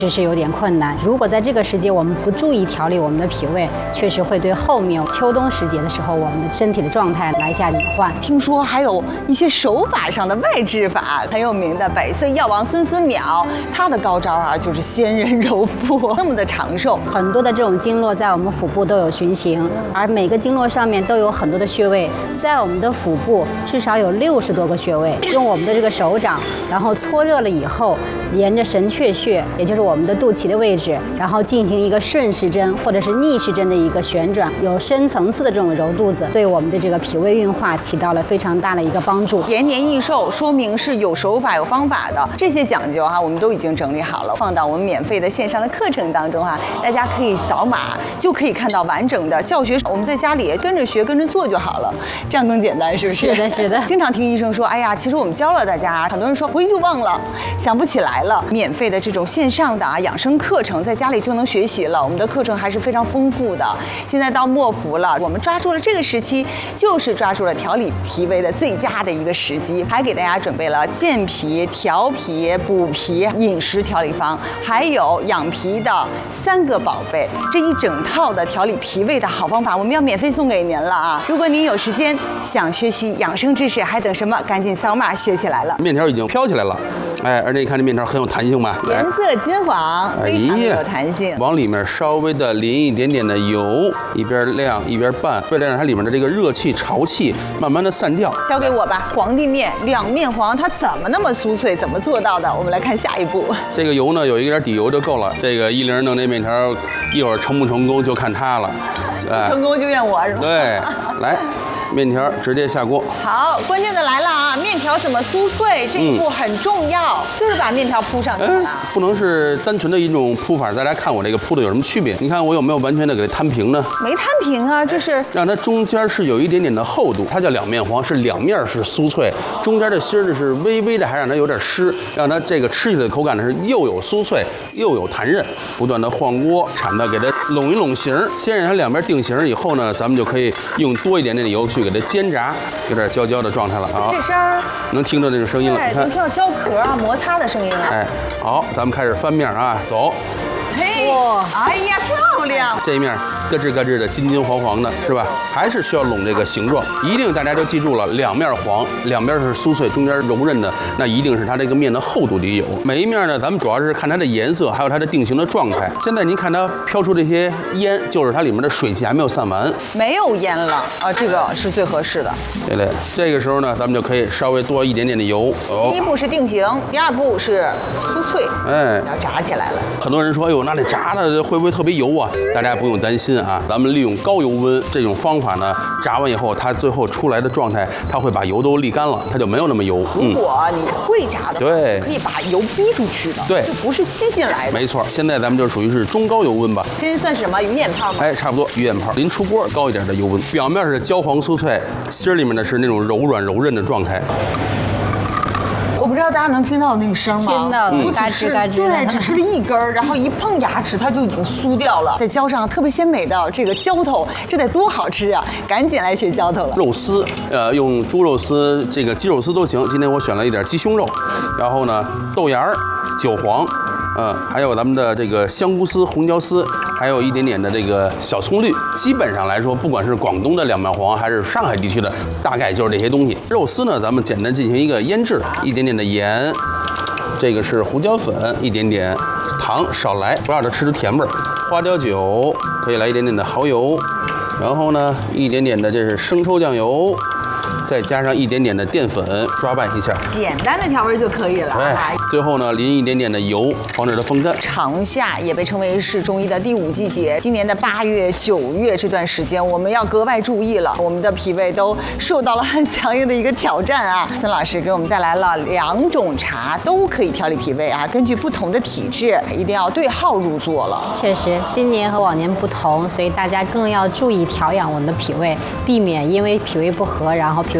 这是有点困难。如果在这个时节我们不注意调理我们的脾胃，确实会对后面秋冬时节的时候我们的身体的状态来下隐患。 听说还有一些手法上的外治法，很有名的百岁药王孙思邈，他的高招啊就是仙人揉腹，那么的长寿。 很多的这种经络在我们腹部都有循行，而每个经络上面都有很多的穴位，在我们的腹部至少有60多个穴位。用我们的这个手掌，然后搓热了以后，沿着神阙穴，也就是我们的肚脐的位置，然后进行一个顺时针或者是逆时针的一个旋转，有深层次的这种揉肚子，对我们的这个脾胃运化起到了非常大的一个帮助。 延年益寿，说明是有手法有方法的，这些讲究我们都已经整理好了，放到我们免费的线上的课程当中大家可以扫码就可以看到完整的教学，我们在家里跟着学跟着做就好了，这样更简单，是不是？ 是的，是的。 经常听医生说，哎呀，其实我们教了大家，很多人说回去就忘了，想不起来了。免费的这种线上的养生课程，在家里就能学习了。我们的课程还是非常丰富的。现在到末伏了，我们抓住了这个时期，就是抓住了调理脾胃的最佳的一个时机。还给大家准备了健脾、调脾、补脾饮食调理方，还有养脾的3个宝贝。这一整套的调理脾胃的好方法，我们要免费送给您了啊！如果您有时间想学习养生知识，还等什么？赶紧扫码学起来了。 面条已经飘起来了，而且你看这面条很有弹性吧？ 颜色金黄，非常的有弹性。 往里面稍微的淋一点点的油，一边晾一边拌，为了让它里面的这个热气、潮气慢慢的散掉。 交给我吧，皇帝面两面黄，它怎么那么酥脆？怎么做到的？我们来看下一步。 这个油呢，有一点底油就够了。这个依玲弄这面条，一会儿成不成功就看她了。 成功就怨我是吧？ 对，来。面条直接下锅。 好，关键的来了啊！面条怎么酥脆，这一步很重要，就是把面条铺上去了。 不能是单纯的一种铺法，大家看我这个铺的有什么区别？你看我有没有完全的给它摊平呢？ 没摊平啊，这是让它中间是有一点点的厚度，它叫两面黄，是两面是酥脆，中间的芯儿呢是微微的，还让它有点湿，让它这个吃起来的口感呢是又有酥脆又有弹韧。不断的换锅铲的给它拢一拢形，先让它两边定型以后呢，咱们就可以用多一点点的油去给它煎炸，有点焦焦的状态了啊！ 这声儿能听到这种声音了， 对，能听到焦壳啊摩擦的声音了。 哎，好，咱们开始翻面啊，走。 嘿，哇，哎呀，漂亮！ 这一面咯吱咯吱的，金金黄黄的，是吧？还是需要拢这个形状，一定大家就记住了，两面黄，两边是酥脆，中间柔韧的，那一定是它这个面的厚度里有。每一面呢，咱们主要是看它的颜色，还有它的定型的状态。现在您看它飘出这些烟，就是它里面的水气还没有散完， 没有烟了啊，这个是最合适的。 对嘞，这个时候呢，咱们就可以稍微多一点点的油。 第一步是定型，第二步是酥脆，要炸起来了。 很多人说，哎呦，那这炸的会不会特别油啊？大家不用担心啊，咱们利用高油温这种方法呢，炸完以后，它最后出来的状态，它会把油都沥干了，它就没有那么油。 如果你会炸的话， 对， 可以把油逼出去的， 对， 这不是吸进来的。 没错，现在咱们就属于是中高油温吧。 现在算是什么鱼眼泡吗？ 哎，差不多鱼眼泡。临出锅高一点的油温，表面是焦黄酥脆，芯儿里面呢是那种柔软柔韧的状态。 我不知道大家能听到那个声吗？ 听到了，嘎吱嘎吱。 对，只吃了一根儿，然后一碰牙齿，它就已经酥掉了。再浇上特别鲜美的这个浇头，这得多好吃啊！赶紧来学浇头了。 肉丝，用猪肉丝、这个鸡肉丝都行。今天我选了一点鸡胸肉，然后呢，豆芽儿、韭黄。还有咱们的这个香菇丝、红椒丝，还有一点点的这个小葱绿。基本上来说，不管是广东的两面黄，还是上海地区的，大概就是这些东西。肉丝呢，咱们简单进行一个腌制，一点点的盐，这个是胡椒粉，一点点糖少来，不让它吃出甜味儿。花椒酒可以来一点点的蚝油，然后呢，一点点的这是生抽酱油。再加上一点点的淀粉，抓拌一下， 简单的调味就可以了。 对，最后呢，淋一点点的油，防止它风干。 长夏也被称为是中医的第5季节，今年的8月、9月这段时间，我们要格外注意了。我们的脾胃都受到了很强硬的一个挑战啊！曾老师给我们带来了2种茶，都可以调理脾胃啊。根据不同的体质，一定要对号入座了。 确实，今年和往年不同，所以大家更要注意调养我们的脾胃，避免因为脾胃不和，然后脾胃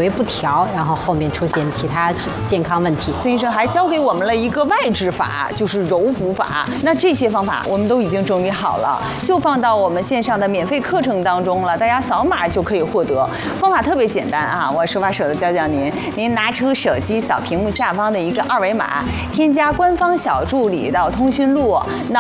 胃不调，然后后面出现其他健康问题。 孙医生还教给我们了一个外治法，就是揉腹法。那这些方法我们都已经整理好了，就放到我们线上的免费课程当中了，大家扫码就可以获得。方法特别简单啊，我手把手的教您。您拿出手机扫屏幕下方的一个2维码，添加官方小助理到通讯录。那